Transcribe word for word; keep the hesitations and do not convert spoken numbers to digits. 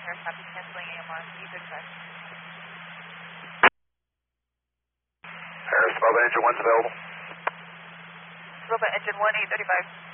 here, copy, canceling A M R, eight thirty-five. Harris, Bravo Engine one's available. Bravo Engine one, eight thirty-five.